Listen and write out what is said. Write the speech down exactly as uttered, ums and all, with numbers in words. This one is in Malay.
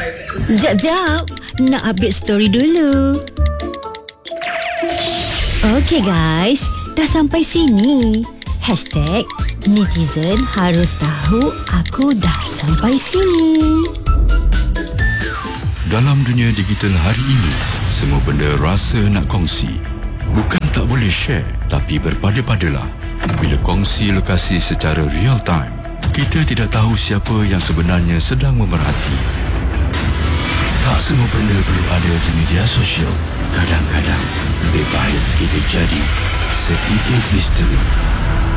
Jap, jap. Nak update story dulu. Okay guys, dah sampai sini. Hashtag netizen harus tahu aku dah sampai sini. Dalam dunia digital hari ini, semua benda rasa nak kongsi. Bukan tak boleh share, tapi berpada-padalah. Bila kongsi lokasi secara real time, kita tidak tahu siapa yang sebenarnya sedang memerhati. Tak semua benda perlu ada di media sosial. Kadang-kadang lebih baik kita jadi sedikit misteri.